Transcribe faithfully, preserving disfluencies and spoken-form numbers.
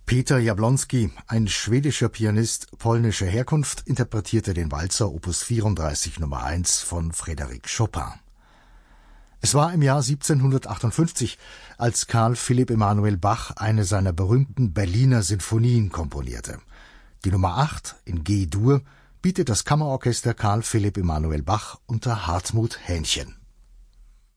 Peter Jablonski, ein schwedischer Pianist polnischer Herkunft, interpretierte den Walzer Opus vierunddreißig Nummer eins von Frédéric Chopin. Es war im Jahr siebzehnhundertachtundfünfzig, als Carl Philipp Emanuel Bach eine seiner berühmten Berliner Sinfonien komponierte. Die Nummer acht in G-Dur bietet das Kammerorchester Carl Philipp Emanuel Bach unter Hartmut Hähnchen.